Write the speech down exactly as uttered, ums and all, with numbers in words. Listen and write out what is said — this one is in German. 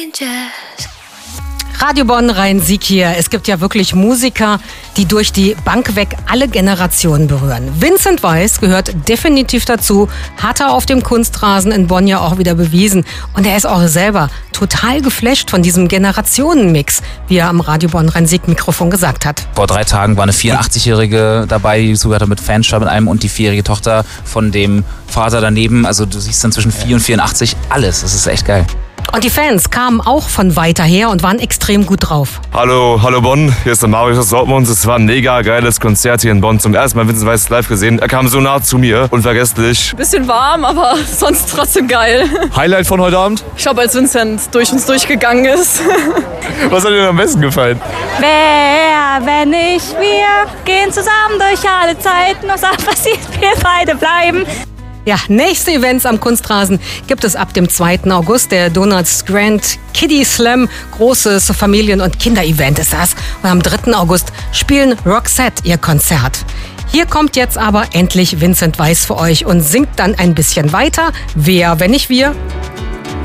Radio Bonn, Rhein-Sieg hier. Es gibt ja wirklich Musiker, die durch die Bank weg alle Generationen berühren. Vincent Weiss gehört definitiv dazu, hat er auf dem Kunstrasen in Bonn ja auch wieder bewiesen. Und er ist auch selber total geflasht von diesem Generationenmix, wie er am Radio Bonn Rhein-Sieg-Mikrofon gesagt hat. Vor drei Tagen war eine vierundachtzig-Jährige dabei, die zugehört hat mit Fanschab mit einem und die vierjährige Tochter von dem Vater daneben. Also du siehst dann zwischen vier und vierundachtzig alles. Das ist echt geil. Und die Fans kamen auch von weiter her und waren extrem gut drauf. Hallo, hallo Bonn, hier ist der Marius aus Dortmund. Es war ein mega geiles Konzert hier in Bonn. Zum ersten Mal Vincent Weiss live gesehen. Er kam so nah zu mir, unvergesslich. Bisschen warm, aber sonst trotzdem geil. Highlight von heute Abend? Ich glaube, als Vincent durch uns durchgegangen ist. Was hat dir am besten gefallen? Wer, wenn nicht wir, gehen zusammen durch alle Zeiten. Was auch passiert, wir beide bleiben. Ja, nächste Events am Kunstrasen gibt es ab dem zweiten August. Der Donuts Grand Kiddie Slam, großes Familien- und Kinderevent ist das. Und am dritten August spielen Roxette ihr Konzert. Hier kommt jetzt aber endlich Vincent Weiss für euch und singt dann ein bisschen weiter. Wer, wenn nicht wir?